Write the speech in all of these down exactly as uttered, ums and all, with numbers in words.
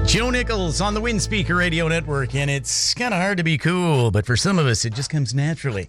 Joe Nichols on the Windspeaker Radio Network, and it's kind of hard to be cool, but for some of us, it just comes naturally.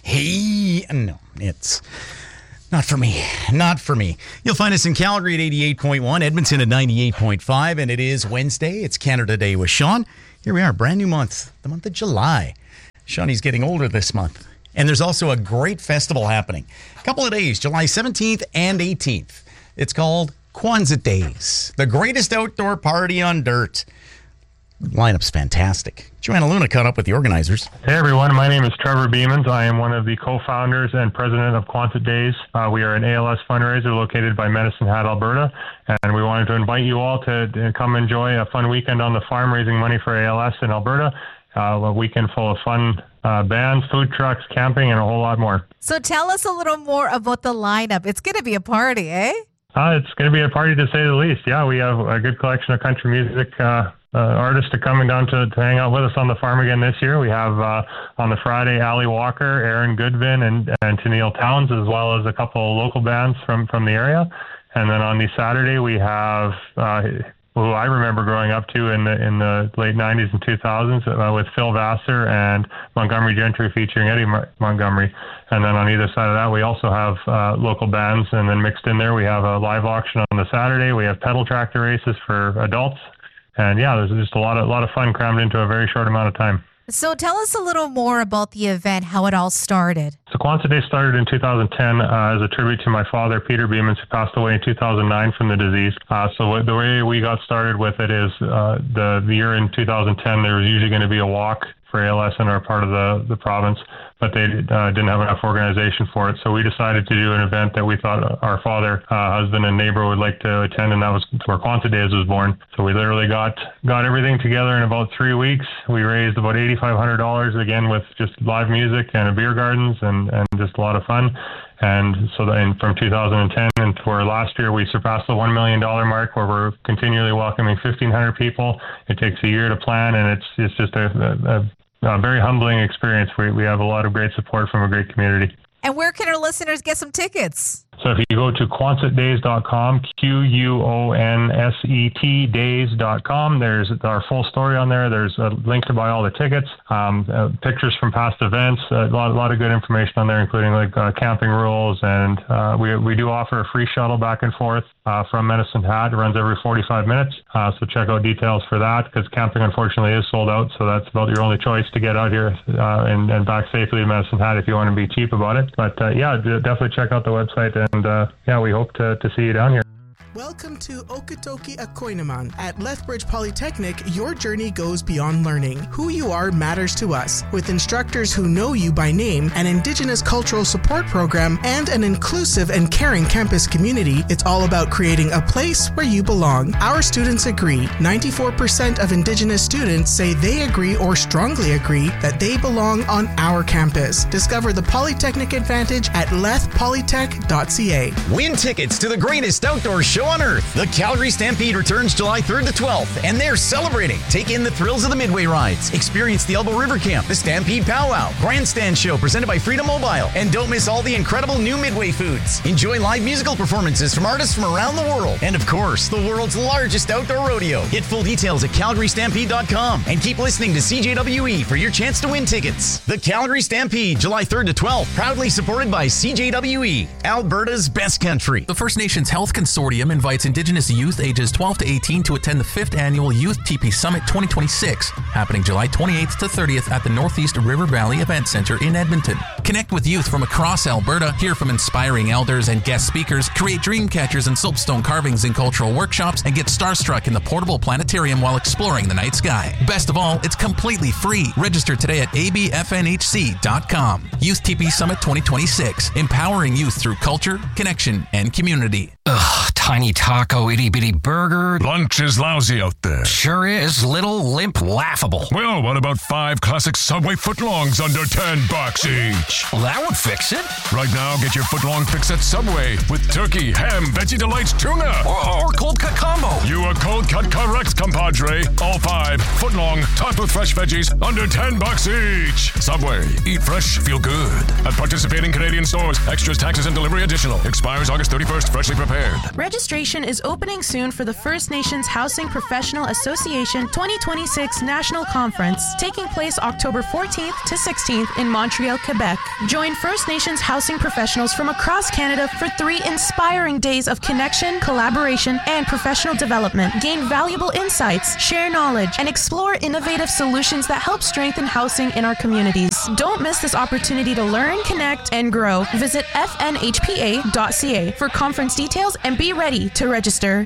Hey, no, it's not for me. Not for me. You'll find us in Calgary at eighty-eight point one, Edmonton at ninety-eight point five, and it is Wednesday. It's Canada Day with Sean. Here we are, brand new month, the month of July. Shawnee's getting older this month. And there's also a great festival happening. A couple of days, July seventeenth and eighteenth. It's called Quonset Days, the greatest outdoor party on dirt. Lineup's fantastic. Joanna Luna caught up with the organizers. Hey everyone, my name is Trevor Beemans. I am one of the co-founders and president of Quonset Days. Uh, we are an A L S fundraiser located by Medicine Hat, Alberta, and we wanted to invite you all to, to come enjoy a fun weekend on the farm raising money for A L S in Alberta. Uh, a weekend full of fun uh, bands, food trucks, camping, and a whole lot more. So tell us a little more about the lineup. It's going to be a party, eh? Uh, it's going to be a party to say the least. Yeah, we have a good collection of country music uh, uh, artists to coming down to, to hang out with us on the farm again this year. We have uh, on the Friday, Ali Walker, Aaron Goodvin, and, and Tennille Towns, as well as a couple of local bands from, from the area. And then on the Saturday, we have uh, who I remember growing up to in the in the late nineties and two thousands uh, with Phil Vassar and Montgomery Gentry featuring Eddie Mo- Montgomery. And then on either side of that, we also have uh, local bands. And then mixed in there, we have a live auction on the Saturday. We have pedal tractor races for adults. And yeah, there's just a lot of, a lot of fun crammed into a very short amount of time. So tell us a little more about the event, how it all started. So Quonset Day started in two thousand ten uh, as a tribute to my father, Peter Beemans, who passed away in two thousand nine from the disease. Uh, so the way we got started with it is uh, the, the year in two thousand ten, there was usually going to be a walk for A L S in our part of the, the province, but they uh, didn't have enough organization for it. So we decided to do an event that we thought our father, uh, husband, and neighbor would like to attend, and that was where Quonset Days was born. So we literally got got everything together in about three weeks. We raised about eight thousand five hundred dollars, again, with just live music and a beer gardens and, and just a lot of fun. And so then from two thousand ten and for last year, we surpassed the one million dollars mark, where we're continually welcoming fifteen hundred people. It takes a year to plan, and it's it's just a, a, a very humbling experience. We, we have a lot of great support from a great community. And where can our listeners get some tickets? So if you go to quonset days dot com, Q U O N S E T days dot com, there's our full story on there. There's a link to buy all the tickets, um, uh, pictures from past events, a lot, a lot of good information on there, including like uh, camping rules. And uh, we we do offer a free shuttle back and forth uh, from Medicine Hat. It runs every forty-five minutes. Uh, so check out details for that, because camping unfortunately is sold out. So that's about your only choice to get out here uh, and, and back safely to Medicine Hat if you want to be cheap about it. But uh, yeah, definitely check out the website. And And uh, yeah, we hope to, to see you down here. Welcome to Okotoki Akoinaman. At Lethbridge Polytechnic, your journey goes beyond learning. Who you are matters to us. With instructors who know you by name, an Indigenous cultural support program, and an inclusive and caring campus community, it's all about creating a place where you belong. Our students agree. ninety-four percent of Indigenous students say they agree or strongly agree that they belong on our campus. Discover the Polytechnic Advantage at leth polytech dot c a. Win tickets to the greatest outdoor show on earth. The Calgary Stampede returns July third to twelfth, and they're celebrating. Take in the thrills of the Midway rides. Experience the Elbow River Camp, the Stampede Powwow, Grandstand Show presented by Freedom Mobile, and don't miss all the incredible new Midway foods. Enjoy live musical performances from artists from around the world, and of course, the world's largest outdoor rodeo. Get full details at calgary stampede dot com, and keep listening to C J W E for your chance to win tickets. The Calgary Stampede, July third to twelfth, proudly supported by C J W E, Alberta's best country. The First Nations Health Consortium invites Indigenous youth ages twelve to eighteen to attend the fifth Annual Youth T P Summit twenty twenty-six, happening July twenty-eighth to thirtieth at the Northeast River Valley Event Center in Edmonton. Connect with youth from across Alberta, hear from inspiring elders and guest speakers, create dream catchers and soapstone carvings in cultural workshops, and get starstruck in the portable planetarium while exploring the night sky. Best of all, it's completely free. Register today at a b f n h c dot com. Youth T P Summit twenty twenty-six, empowering youth through culture, connection, and community. Ugh, tiny taco, itty bitty burger. Lunch is lousy out there. Sure is. Little, limp, laughable. Well, what about five classic Subway footlongs under ten bucks each? Well, that would fix it. Right now, get your footlong fix at Subway with turkey, ham, Veggie Delights, tuna. Or, or cold cut combo. You are cold cut correct, compadre. All five footlong, topped with fresh veggies, under ten bucks each. Subway. Eat fresh, feel good. At participating Canadian stores. Extras, taxes, and delivery additional. Expires August thirty-first. Freshly prepared. Registration is opening soon for the First Nations Housing Professional Association twenty twenty-six National Conference, taking place October fourteenth to sixteenth in Montreal, Quebec. Join First Nations housing professionals from across Canada for three inspiring days of connection, collaboration, and professional development. Gain valuable insights, share knowledge, and explore innovative solutions that help strengthen housing in our communities. Don't miss this opportunity to learn, connect, and grow. Visit f n h p a dot c a for conference details and be ready to register.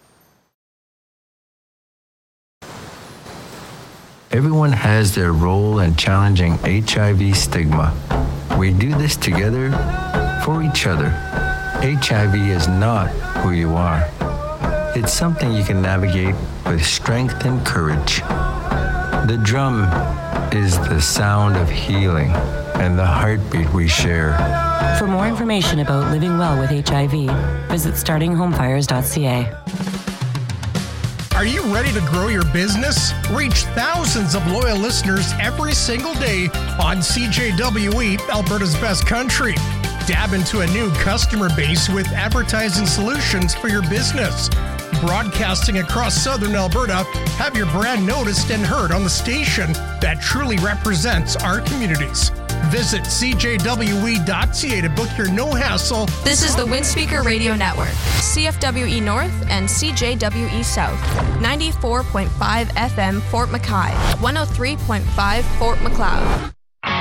Everyone has their role in challenging H I V stigma. We do this together for each other. H I V is not who you are. It's something you can navigate with strength and courage. The drum is the sound of healing and the heartbeat we share. For more information about living well with H I V, visit starting home fires dot c a. Are you ready to grow your business? Reach thousands of loyal listeners every single day on C J W E, Alberta's best country. Dab into a new customer base with advertising solutions for your business. Broadcasting across southern Alberta, have your brand noticed and heard on the station that truly represents our communities. Visit c j w e dot c a to book your no-hassle. This is the Windspeaker Radio Network, C F W E North and C J W E South, ninety-four point five F M Fort McKay, one oh three point five Fort Macleod.